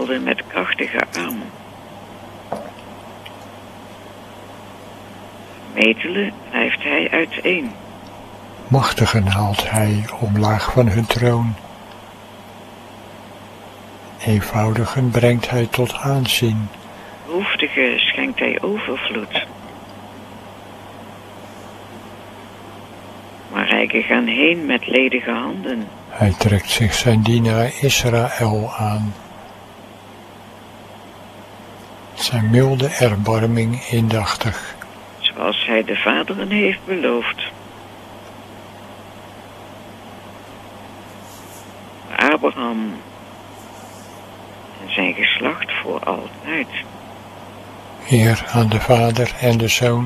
helden met krachtige armen. Vermetelen drijft hij uiteen. Machtigen haalt hij omlaag van hun troon. Eenvoudigen brengt hij tot aanzien. Behoeftigen schenkt hij overvloed. Maar rijken gaan heen met ledige handen. Hij trekt zich zijn dienaar Israël aan. Zijn milde erbarming indachtig. Zoals hij de vaderen heeft beloofd. Abraham en zijn geslacht voor altijd. Heer aan de Vader en de Zoon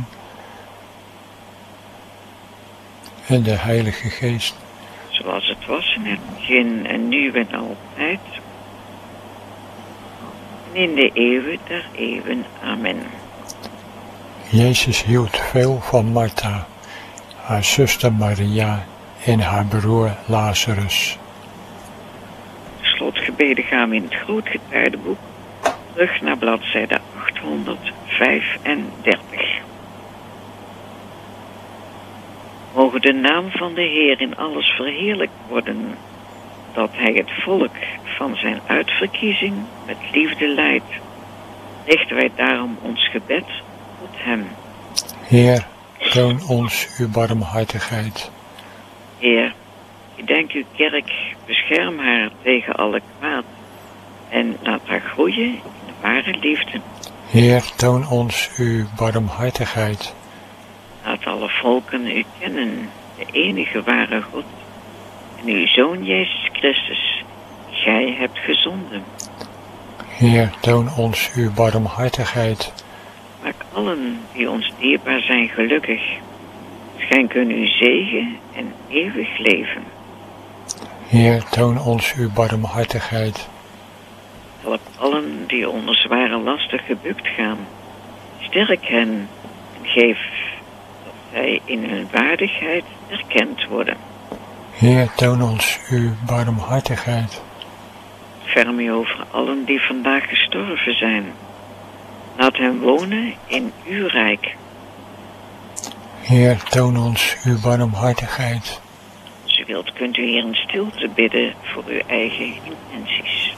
en de Heilige Geest. Zoals het was in het begin en nu en altijd. En in de eeuwen der eeuwen. Amen. Jezus hield veel van Martha, haar zuster Maria en haar broer Lazarus. Slotgebeden gaan we in het grootgetijdenboek terug naar bladzijde 835. Mogen de naam van de Heer in alles verheerlijkt worden, dat hij het volk van zijn uitverkiezing met liefde leidt. Richten wij daarom ons gebed tot hem. Heer, toon ons uw barmhartigheid. Heer, gedenk uw kerk, bescherm haar tegen alle kwaad en laat haar groeien in de ware liefde. Heer, toon ons uw barmhartigheid. Laat alle volken u kennen, de enige ware God, en uw Zoon Jezus Christus, die gij hebt gezonden. Heer, toon ons uw barmhartigheid. Maak allen die ons dierbaar zijn gelukkig. Schenk hun uw zegen en eeuwig leven. Heer, toon ons uw barmhartigheid. Help allen die onder zware lasten gebukt gaan. Sterk hen en geef dat zij in hun waardigheid erkend worden. Heer, toon ons uw barmhartigheid. Ontferm u over allen die vandaag gestorven zijn. Laat hen wonen in uw rijk. Heer, toon ons uw barmhartigheid. Als u wilt, kunt u hier in stilte bidden voor uw eigen intenties.